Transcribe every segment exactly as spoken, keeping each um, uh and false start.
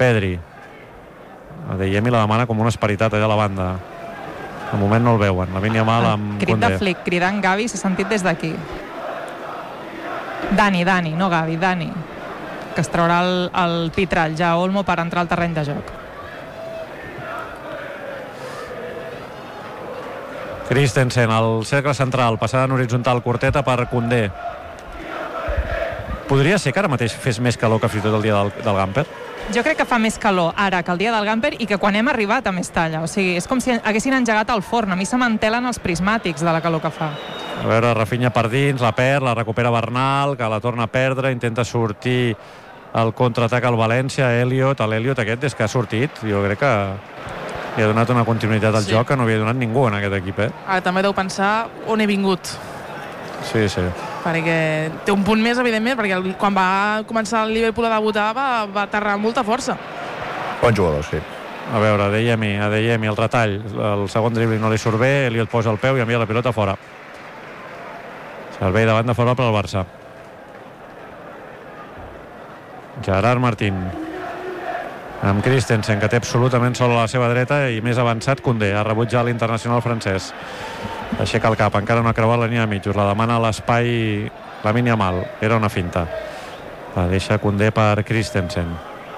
Pedri. Adeyemi la demana com un esperitat allà a la banda. De moment no el veuen. Lamine Yamal amb Crit Koundé. de Flick, cridant Gavi, s'ha sentit des d'aquí. Dani, Dani, no Gavi, Dani, que es traurà el, el pitrall ja Olmo per entrar al terreny de joc. Christensen al cercle central, passada en horitzontal curteta per Koundé. Podria ser que ara mateix fes més calor que fins i tot el dia del, del Gamper? Jo crec que fa més calor ara que el dia del Gamper i que quan hem arribat a Mestalla. O sigui, és com si haguessin engegat el forn. A mi se m'entelen els prismàtics de la calor que fa. A veure, Rafinha per dins, la perd, la recupera Bernal, que la torna a perdre, intenta sortir el contraatac al València, Elliot. L'Elliot aquest, des que ha sortit, jo crec que li ha donat una continuïtat al sí. joc que no havia donat ningú en aquest equip, eh? Ara també deu pensar on he vingut. Sí, sí. Perquè té un punt més, evidentment, perquè el, quan va començar el Liverpool a debutar va, va aterrar amb molta força. Bon jugador, sí. A veure, Adeyemi, Adeyemi, el retall, el segon dribling no li surt bé, Elliot posa el peu i envia la pilota fora. Servei davant de fora per al Barça. Gerard Martín amb Christensen, que té absolutament sol a la seva dreta, i més avançat Koundé, ha rebut ja l'internacional francès. Aixeca el cap, encara no ha creuat la línia de mitjos, la demana a l'espai Lamine Yamal, era una finta. La deixa Koundé per Christensen.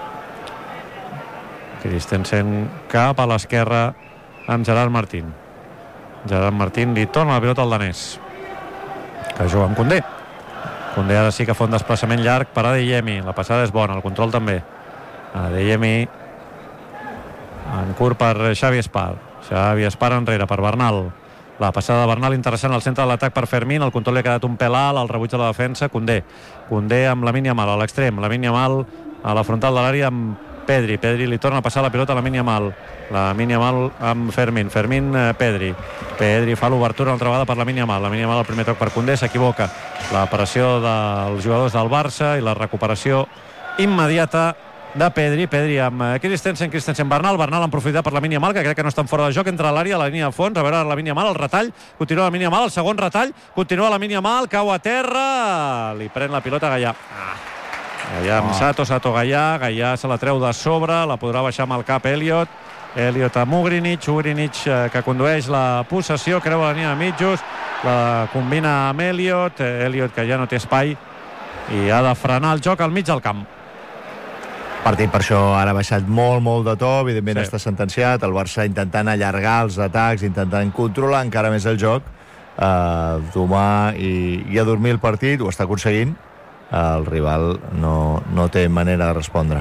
Christensen cap a l'esquerra amb Gerard Martín. Gerard Martín li torna la pilota al danès, que juga amb Koundé. Koundé ara sí que fa un desplaçament llarg per Adeyemi, la passada és bona, el control també. Adeyemi en curt per Xavi Espar. Xavi Espar enrere per Bernal. La passada de Bernal interessant al centre de l'atac per Fermín, el control li ha quedat un pèl alt, el rebuig de la defensa, Koundé. Koundé amb Lamine Yamal a l'extrem, Lamine Yamal a la frontal de l'àrea amb Pedri. Pedri li torna a passar la pilota a Lamine Yamal. Lamine Yamal amb Fermín. Fermín, eh, Pedri. Pedri fa l'obertura una altra vegada per Lamine Yamal. Lamine Yamal al primer toc per Koundé, s'equivoca. La pressió dels jugadors del Barça i la recuperació immediata de Pedri, Pedri amb Christensen, Christensen Bernal, Bernal en profunditat per Lamine Yamal, que crec que no estan fora de joc, entre l'àrea, la línia de fons, a veure Lamine Yamal, el retall, continua Lamine Yamal, el segon retall, continua Lamine Yamal, cau a terra, li pren la pilota Gaià. Gaià amb Sato, Sato Gaià, Gaià se la treu de sobre, la podrà baixar amb el cap Elliot, Elliot a Ugrinic, Ugrinic que condueix la possessió, creua la línia de mitjos, la combina amb Elliot, Elliot que ja no té espai i ha de frenar el joc al mig del camp. Partit per això ara ha baixat molt, molt de to, evidentment sí. està sentenciat, el Barça intentant allargar els atacs, intentant controlar encara més el joc, eh, domar i, i a dormir el partit, ho està aconseguint, el rival no, no té manera de respondre.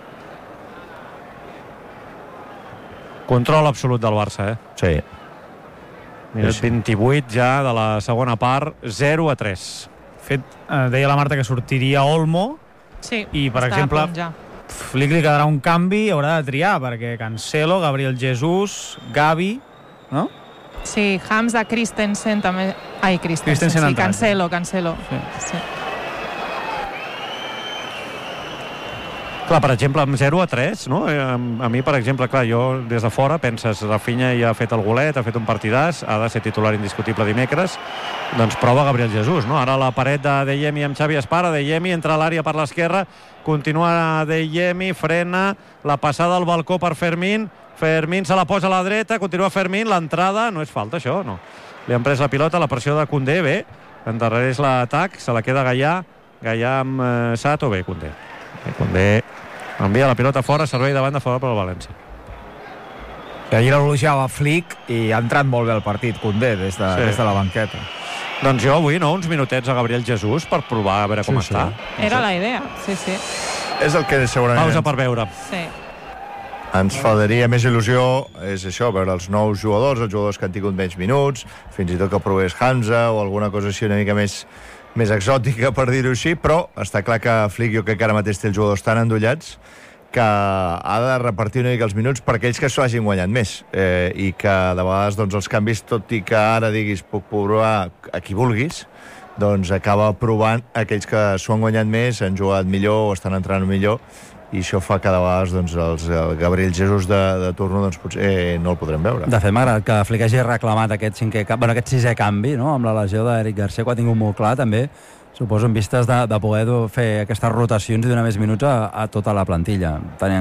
Control absolut del Barça, eh? Sí. Minut sí. vint-i-vuit ja de la segona part, zero a tres. Fet, eh, deia la Marta que sortiria Olmo, sí, i per exemple Flick li quedarà un canvi, haurà de triar, perquè Cancelo, Gabriel Jesús, Gavi, no? Sí, Hams de Christensen també. Ai, Christensen, Christensen sí, Cancelo, Cancelo. Sí. Sí. Clar, per exemple, amb zero a tres, no? A mi, per exemple, clar, jo des de fora penses, Rafinha ja ha fet el golet, ha fet un partidàs, ha de ser titular indiscutible dimecres, doncs prova Gabriel Jesús, no? Ara la paret d'Adeyemi amb Xavi Espar, Adeyemi entra a l'àrea per l'esquerra, continua Adeyemi, frena, la passada al balcó per Fermín, Fermín se la posa a la dreta, continua Fermín, l'entrada, no és falta això, no? Li han pres la pilota, la pressió de Koundé, bé, endarrereix l'atac, se la queda Gaià, Gaià amb eh, Sato, bé, Koundé. Bé, Koundé envia la pilota fora, servei davant de fora per al València. Ahir l'elogiava Flick i ha entrat molt bé el partit, Koundé, des de, sí. des de la banqueta. Doncs jo avui, no, uns minutets a Gabriel Jesús per provar a veure com sí, està. Sí. Era la idea, sí, sí. És el que segurament... Pausa per veure. Sí. Ens faria més il·lusió, és això, veure els nous jugadors, els jugadors que han tingut menys minuts, fins i tot que provés Hamza o alguna cosa així una mica més, més exòtica, per dir-ho així, però està clar que Flick, jo crec que ara mateix té els jugadors tan endollats que ha de repartir una mica els minuts per aquells que s'ho hagin guanyat més, eh, i que de vegades doncs, els canvis, tot i que ara diguis puc provar a qui vulguis, doncs acaba provant aquells que s'ho han guanyat més, han jugat millor o estan entrant millor, i això fa que de vegades doncs, els, el Gabriel Jesús de, de turno doncs, potser eh, no el podrem veure. De fet, m'ha agradat que Flick hagi reclamat aquest, cinquè, bueno, aquest sisè canvi, no? Amb la lesió d'Eric Garcia, que ho ha tingut molt clar també, suposo en vistes de, de poder fer aquestes rotacions i donar més minuts a, a tota la plantilla, tenint